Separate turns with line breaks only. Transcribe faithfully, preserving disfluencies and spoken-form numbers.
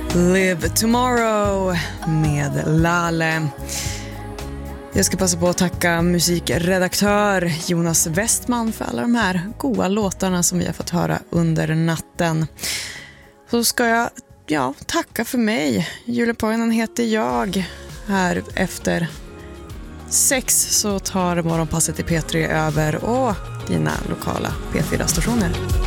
Live Tomorrow med Lale. Jag ska passa på att tacka musikredaktör Jonas Westman för alla de här goda låtarna som vi har fått höra under natten. Så ska jag ja, tacka för mig. Julia Poinen heter jag. Här efter sex så tar morgonpasset i P tre över och dina lokala P fyra-stationer.